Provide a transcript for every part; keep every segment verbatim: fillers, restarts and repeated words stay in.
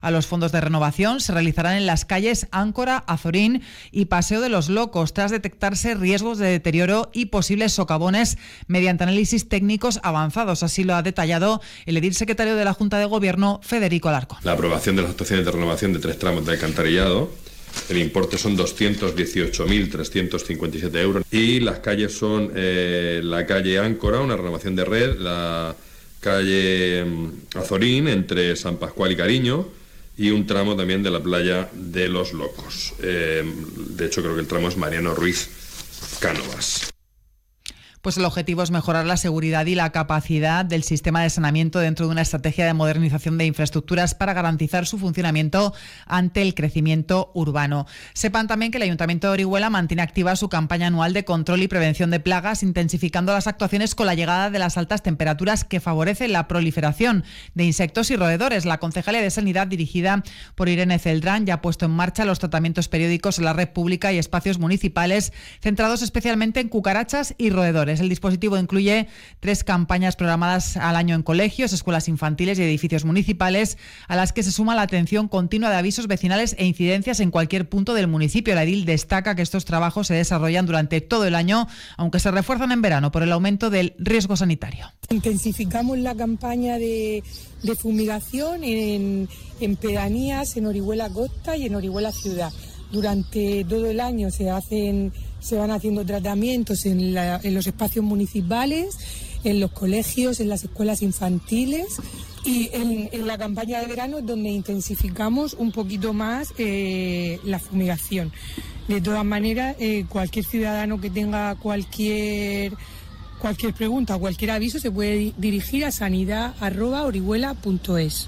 A los fondos de renovación se realizarán en las calles Áncora, Azorín y Paseo de los Locos, tras detectarse riesgos de deterioro y posibles socavones mediante análisis técnicos avanzados. Así lo ha detallado el edil secretario de la Junta de Gobierno, Federico Alarcón. La aprobación de las actuaciones de renovación de tres tramos de alcantarillado. El importe son doscientos dieciocho mil trescientos cincuenta y siete euros. Y las calles son eh, la calle Áncora, una renovación de red, la calle Azorín, entre San Pascual y Cariño, y un tramo también de la playa de los Locos. Eh, de hecho, creo que el tramo es Mariano Ruiz Cánovas. Pues el objetivo es mejorar la seguridad y la capacidad del sistema de saneamiento dentro de una estrategia de modernización de infraestructuras para garantizar su funcionamiento ante el crecimiento urbano. Sepan también que el Ayuntamiento de Orihuela mantiene activa su campaña anual de control y prevención de plagas, intensificando las actuaciones con la llegada de las altas temperaturas que favorecen la proliferación de insectos y roedores. La Concejalía de Sanidad, dirigida por Irene Celdrán, ya ha puesto en marcha los tratamientos periódicos en la red pública y espacios municipales, centrados especialmente en cucarachas y roedores. El dispositivo incluye tres campañas programadas al año en colegios, escuelas infantiles y edificios municipales, a las que se suma la atención continua de avisos vecinales e incidencias en cualquier punto del municipio. La edil destaca que estos trabajos se desarrollan durante todo el año, aunque se refuerzan en verano por el aumento del riesgo sanitario. Intensificamos la campaña de, de fumigación en, en pedanías, en Orihuela Costa y en Orihuela Ciudad. Durante todo el año se hacen se van haciendo tratamientos en, la, en los espacios municipales, en los colegios, en las escuelas infantiles, y en, en la campaña de verano es donde intensificamos un poquito más eh, la fumigación. De todas maneras, eh, cualquier ciudadano que tenga cualquier cualquier pregunta o cualquier aviso se puede dirigir a sanidad arroba orihuela punto es.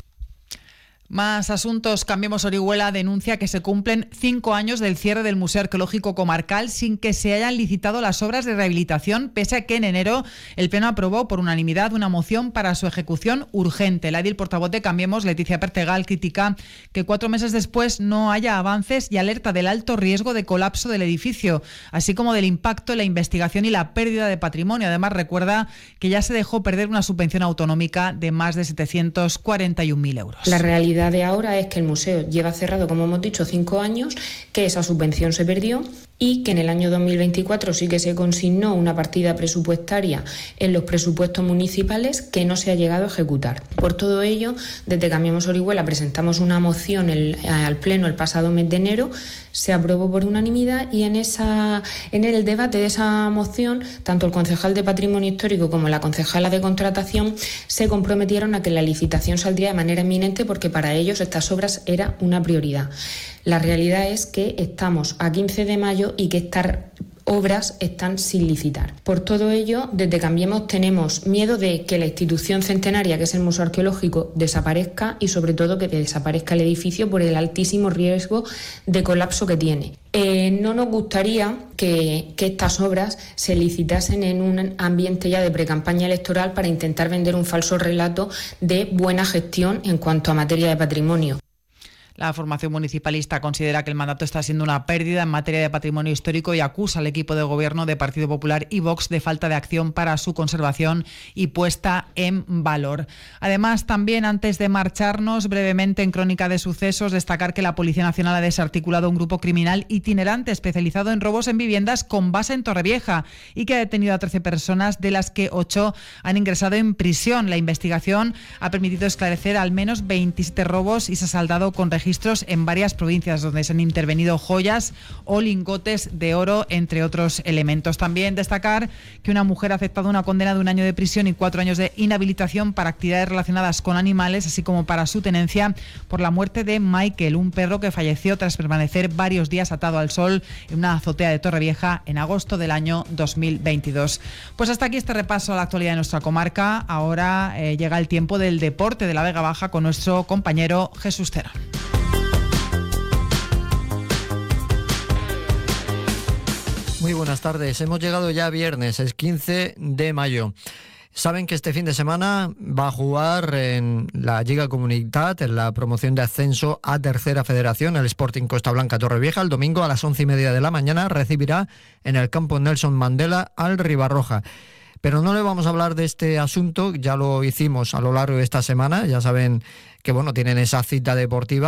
Más asuntos. Cambiemos. Orihuela denuncia que se cumplen cinco años del cierre del Museo Arqueológico Comarcal sin que se hayan licitado las obras de rehabilitación, pese a que en enero el Pleno aprobó por unanimidad una moción para su ejecución urgente. La edil portavoz de Cambiemos, Leticia Pertegal, critica que cuatro meses después no haya avances y alerta del alto riesgo de colapso del edificio, así como del impacto en la investigación y la pérdida de patrimonio. Además, recuerda que ya se dejó perder una subvención autonómica de más de setecientos cuarenta y un mil euros. La realidad de ahora es que el museo lleva cerrado, como hemos dicho, cinco años, que esa subvención se perdió y que en el año dos mil veinticuatro sí que se consignó una partida presupuestaria en los presupuestos municipales que no se ha llegado a ejecutar. Por todo ello, desde Cambiemos Orihuela presentamos una moción el, al Pleno el pasado mes de enero, se aprobó por unanimidad y en, esa, en el debate de esa moción, tanto el concejal de Patrimonio Histórico como la concejala de Contratación se comprometieron a que la licitación saldría de manera inminente porque para ellos estas obras era una prioridad. La realidad es que estamos a quince de mayo y que estas obras están sin licitar. Por todo ello, desde Cambiemos tenemos miedo de que la institución centenaria, que es el Museo Arqueológico, desaparezca y sobre todo que desaparezca el edificio por el altísimo riesgo de colapso que tiene. Eh, no nos gustaría que, que estas obras se licitasen en un ambiente ya de precampaña electoral para intentar vender un falso relato de buena gestión en cuanto a materia de patrimonio. La formación municipalista considera que el mandato está siendo una pérdida en materia de patrimonio histórico y acusa al equipo de gobierno de Partido Popular y Vox de falta de acción para su conservación y puesta en valor. Además, también antes de marcharnos brevemente en Crónica de Sucesos, destacar que la Policía Nacional ha desarticulado un grupo criminal itinerante especializado en robos en viviendas con base en Torrevieja y que ha detenido a trece personas, de las que ocho han ingresado en prisión. La investigación ha permitido esclarecer al menos veintisiete robos y se ha saldado con registros registros en varias provincias donde se han intervenido joyas o lingotes de oro, entre otros elementos. También destacar que una mujer ha aceptado una condena de un año de prisión y cuatro años de inhabilitación para actividades relacionadas con animales, así como para su tenencia, por la muerte de Michael, un perro que falleció tras permanecer varios días atado al sol en una azotea de Torrevieja en agosto del año dos mil veintidós. Pues hasta aquí este repaso a la actualidad de nuestra comarca. Ahora eh, llega el tiempo del deporte de la Vega Baja con nuestro compañero Jesús Terán. Muy buenas tardes. Hemos llegado ya a viernes, es quince de mayo. Saben que este fin de semana va a jugar en la Lliga Comunitat, en la promoción de ascenso a Tercera Federación, el Sporting Costa Blanca Torrevieja. El domingo a las once y media de la mañana recibirá en el campo Nelson Mandela al Ribarroja. Pero no le vamos a hablar de este asunto, ya lo hicimos a lo largo de esta semana. Ya saben que bueno, tienen esa cita deportiva.